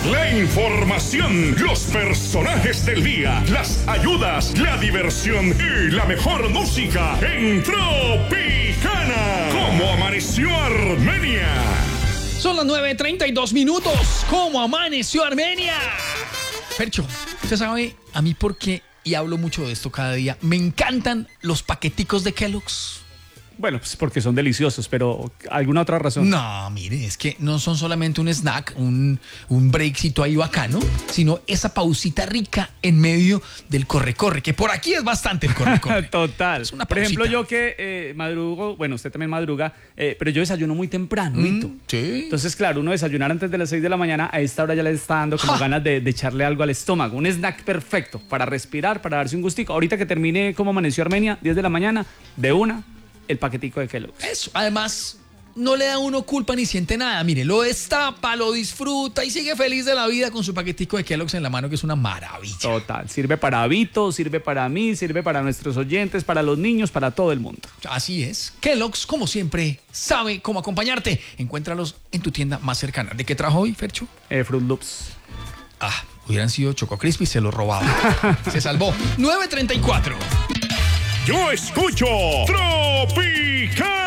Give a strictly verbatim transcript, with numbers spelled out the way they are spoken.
La información, los personajes del día, las ayudas, la diversión y la mejor música en Tropicana. ¿Cómo amaneció Armenia? Son las nueve treinta y dos minutos. ¿Cómo amaneció Armenia? Fercho, usted sabe a mí por qué, y hablo mucho de esto cada día, me encantan los paqueticos de Kellogg's. Bueno, pues porque son deliciosos, pero ¿alguna otra razón? No, mire, es que no son solamente un snack, un, un breakcito ahí bacano, sino esa pausita rica en medio del corre-corre, que por aquí es bastante el corre-corre. Total. Es una por ejemplo, pausita. yo que eh, madrugo, bueno, usted también madruga, eh, pero yo desayuno muy temprano, ¿vito? Mm, sí. Entonces, claro, uno desayunar antes de las seis de la mañana, a esta hora ya le está dando como ¡Ja! ganas de, de echarle algo al estómago. Un snack perfecto para respirar, para darse un gustico. Ahorita que termine Cómo amaneció Armenia, diez de la mañana, de una, el paquetico de Kellogg's. Eso, además, no le da a uno culpa ni siente nada. Mire, lo destapa, lo disfruta y sigue feliz de la vida con su paquetico de Kellogg's en la mano, que es una maravilla. Total, sirve para Vito, sirve para mí, sirve para nuestros oyentes, para los niños, para todo el mundo. Así es. Kellogg's, como siempre, sabe cómo acompañarte. Encuéntralos en tu tienda más cercana. ¿De qué trajo hoy, Fercho? Eh, Fruit Loops. Ah, hubieran sido Choco Crispy, se lo robaba. Se salvó. nueve treinta y cuatro. Yo escucho Tropicana.